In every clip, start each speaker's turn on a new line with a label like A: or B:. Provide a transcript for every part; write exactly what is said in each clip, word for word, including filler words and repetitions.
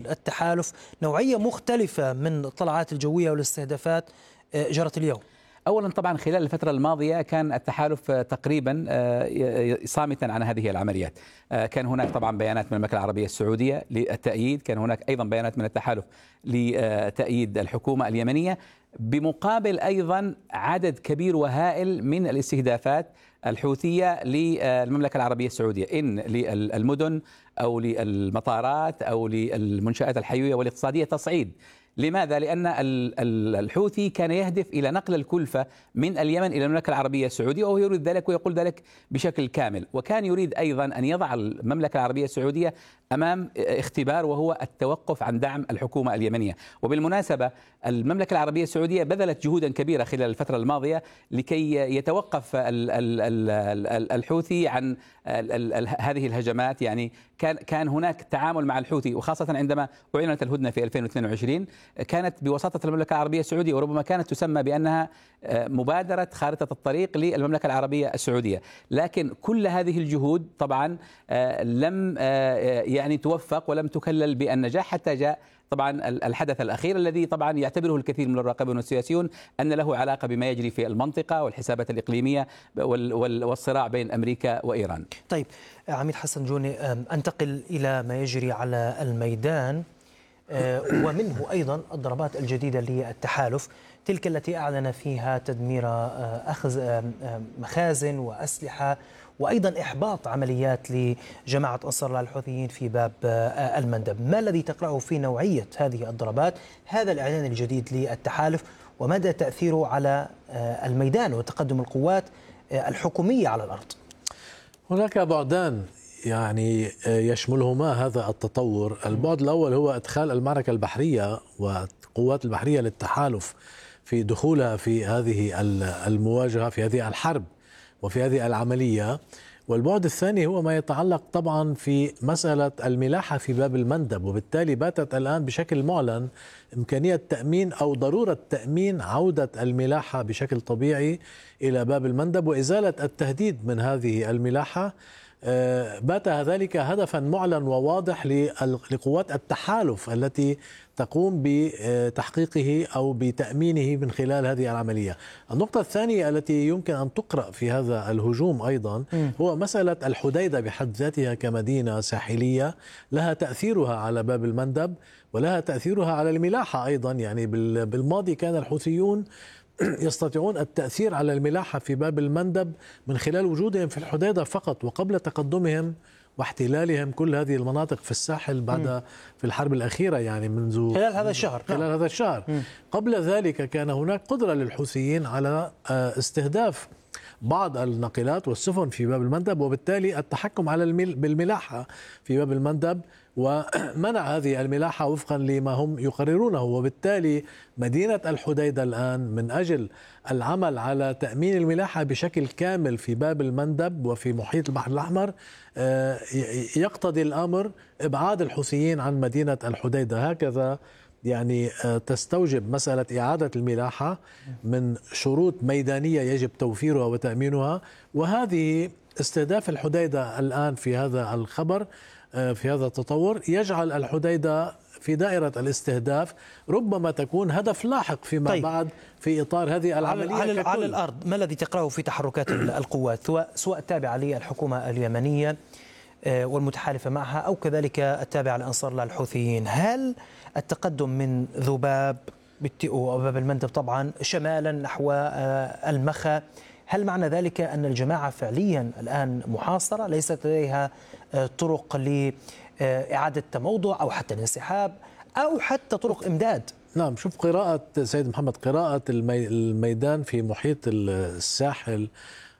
A: التحالف نوعية مختلفة من الطلعات الجوية والاستهدافات جرت اليوم؟
B: أولا طبعا خلال الفترة الماضية كان التحالف تقريبا صامتا عن هذه العمليات. كان هناك طبعا بيانات من المملكة العربية السعودية للتأييد، كان هناك أيضا بيانات من التحالف لتأييد الحكومة اليمنية، بمقابل أيضا عدد كبير وهائل من الاستهدافات الحوثية للمملكة العربية السعودية، إن للمدن أو للمطارات أو للمنشآت الحيوية والاقتصادية تصعيد. لماذا؟ لأن الحوثي كان يهدف إلى نقل الكلفة من اليمن إلى المملكة العربية السعودية، وهو يريد ذلك ويقول ذلك بشكل كامل. وكان يريد أيضا أن يضع المملكة العربية السعودية أمام اختبار، وهو التوقف عن دعم الحكومة اليمنية. وبالمناسبة المملكة العربية السعودية بذلت جهودا كبيرة خلال الفترة الماضية لكي يتوقف الحوثي عن هذه الهجمات. يعني كان كان هناك تعامل مع الحوثي، وخاصة عندما أعلنت الهدنة في ألفين واثنين وعشرين كانت بوساطة المملكة العربية السعودية، وربما كانت تسمى بأنها مبادرة خارطة الطريق للمملكة العربية السعودية. لكن كل هذه الجهود طبعا لم يعني توفق ولم تكلل بالنجاح، حتى جاء طبعا الحدث الأخير الذي طبعا يعتبره الكثير من الراقبون والسياسيون أن له علاقة بما يجري في المنطقة والحسابات الإقليمية والصراع بين أمريكا وإيران.
A: طيب عميد حسن جوني، أنتقل إلى ما يجري على الميدان، ومنه أيضا الضربات الجديدة للتحالف، تلك التي أعلن فيها تدمير أخذ مخازن وأسلحة، وأيضا إحباط عمليات لجماعة أنصار الله الحوثيين في باب المندب. ما الذي تقرأه في نوعية هذه الضربات، هذا الإعلان الجديد للتحالف، ومدى تأثيره على الميدان وتقدم القوات الحكومية على الأرض؟
C: هناك بعدان يعني يشملهما هذا التطور. البعد الأول هو إدخال المعركة البحرية والقوات البحرية للتحالف في دخولها في هذه المواجهة، في هذه الحرب وفي هذه العملية. والبعد الثاني هو ما يتعلق طبعا في مسألة الملاحة في باب المندب، وبالتالي باتت الآن بشكل معلن إمكانية تأمين أو ضرورة تأمين عودة الملاحة بشكل طبيعي إلى باب المندب وإزالة التهديد من هذه الملاحة. بات ذلك هدفا معلن وواضح لقوات التحالف التي تقوم بتحقيقه أو بتأمينه من خلال هذه العملية. النقطة الثانية التي يمكن أن تقرأ في هذا الهجوم أيضا هو مسألة الحديدة بحد ذاتها كمدينة ساحلية لها تأثيرها على باب المندب ولها تأثيرها على الملاحة أيضا. يعني بالماضي كان الحوثيون يستطيعون التأثير على الملاحة في باب المندب من خلال وجودهم في الحديدة فقط، وقبل تقدمهم واحتلالهم كل هذه المناطق في الساحل بعد م. في الحرب الأخيرة، يعني منذ
A: خلال هذا الشهر
C: خلال
A: نعم.
C: هذا الشهر م. قبل ذلك كان هناك قدرة للحوثيين على استهداف بعض الناقلات والسفن في باب المندب، وبالتالي التحكم على المل بالملاحة في باب المندب ومنع هذه الملاحة وفقا لما هم يقررونه. وبالتالي مدينة الحديدة الآن من أجل العمل على تأمين الملاحة بشكل كامل في باب المندب وفي محيط البحر الأحمر يقتضي الأمر إبعاد الحوثيين عن مدينة الحديدة. هكذا يعني تستوجب مسألة إعادة الملاحة من شروط ميدانية يجب توفيرها وتأمينها، وهذه استهداف الحديدة الآن في هذا الخبر في هذا التطور يجعل الحديدة في دائرة الاستهداف، ربما تكون هدف لاحق فيما طيب. بعد في إطار هذه العملية
A: على, على الأرض. ما الذي تقرأه في تحركات القوات سواء التابعة للحكومة اليمنية والمتحالفة معها أو كذلك التابعة لأنصار الله الحوثيين؟ هل التقدم من ذباب بالتئو أو باب المندب طبعا شمالا نحو المخا، هل معنى ذلك أن الجماعة فعليا الآن محاصرة ليست لديها طرق لإعادة تموضع أو حتى الانسحاب أو حتى طرق إمداد؟
C: نعم، شوف قراءة سيد محمد، قراءة الميدان في محيط الساحل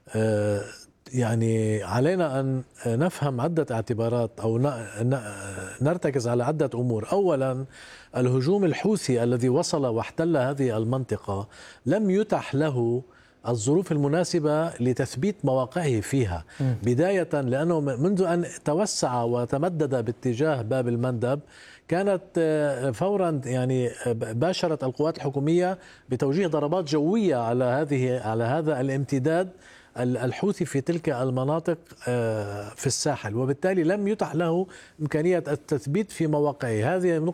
C: يعني علينا أن نفهم عدة اعتبارات أو نرتكز على عدة أمور. أولا، الهجوم الحوثي الذي وصل واحتل هذه المنطقة لم يتح له الظروف المناسبة لتثبيت مواقعه فيها، بداية لأنه منذ أن توسع وتمدد باتجاه باب المندب كانت فورا يعني باشرت القوات الحكومية بتوجيه ضربات جوية على هذه على هذا الامتداد الحوثي في تلك المناطق في الساحل، وبالتالي لم يتح له إمكانية التثبيت في مواقعه. هذه